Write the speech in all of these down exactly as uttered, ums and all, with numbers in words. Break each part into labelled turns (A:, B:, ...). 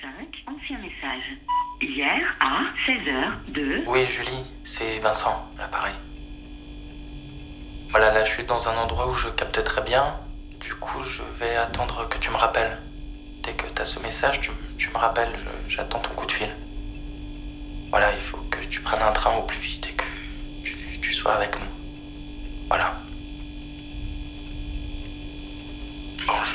A: cinq, ancien message. Hier à seize heures deux.
B: Oui, Julie, c'est Vincent, l'appareil. Voilà, là, je suis dans un endroit où je capte très bien. Du coup, je vais attendre que tu me rappelles. Dès que t'as ce message, tu, tu me rappelles, je- j'attends ton coup de fil. Voilà, il faut que tu prennes un train au plus vite et que tu, tu sois avec nous. Voilà. Bon, je...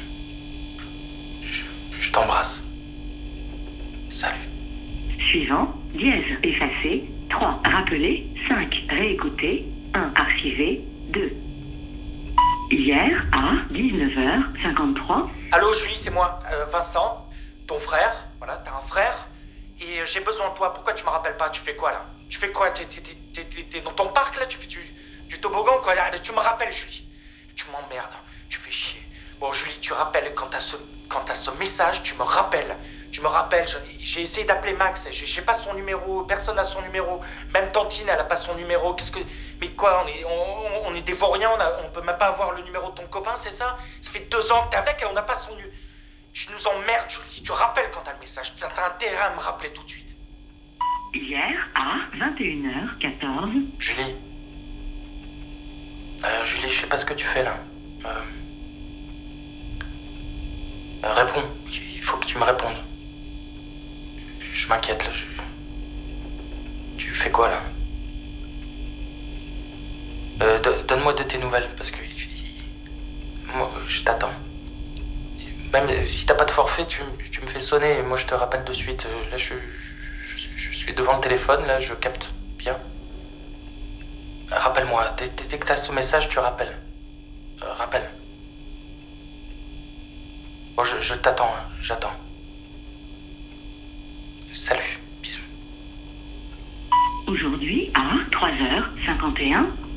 B: Je, je t'embrasse. Salut.
A: Suivant, dièse, effacé, trois, rappeler, cinq, réécouter, un, archiver, deux. Hier à dix-neuf heures cinquante-trois.
B: Allô, Julie, c'est moi, euh, Vincent, ton frère. Voilà, t'as un frère. Et j'ai besoin de toi. Pourquoi tu me rappelles pas? Tu fais quoi, là? Tu fais quoi? T'es, t'es, t'es, t'es, t'es dans ton parc, là? Tu fais du, du toboggan, quoi? Allez, tu me rappelles, Julie. Tu m'emmerdes. Tu fais chier. Bon, Julie, tu rappelles quand t'as ce, quand t'as ce message, tu me rappelles. Tu me rappelles. Je- J'ai essayé d'appeler Max. J'ai, j'ai pas son numéro. Personne n'a son numéro. Même Tantine, elle a pas son numéro. Qu'est-ce que... Mais quoi, on est, on, on- on est des vauriens, on, a- on peut même pas avoir le numéro de ton copain, c'est ça? Ça fait deux ans que t'es avec et on n'a pas son numéro. Tu nous emmerdes, Julie. Tu rappelles quand t'as le message. T'as t'as intérêt à me rappeler tout de suite.
A: Hier à vingt et une heures quatorze.
B: Julie. Euh, Julie, je sais pas ce que tu fais là. Euh... euh, réponds. Il faut que tu me répondes. Je, je m'inquiète là. Je... Tu fais quoi là? Euh, do- donne-moi de tes nouvelles parce que il- il- moi, je t'attends. Même si t'as pas de forfait, tu, tu me fais sonner et moi je te rappelle de suite. Euh, Là, je, je, je- je suis devant le téléphone, là, je capte bien. Euh, Rappelle-moi, dès, dès- dès que t'as ce message, tu rappelles. Euh, rappelle. Bon, je, je t'attends, hein, j'attends. Salut, bisous.
A: Aujourd'hui à trois heures cinquante et un.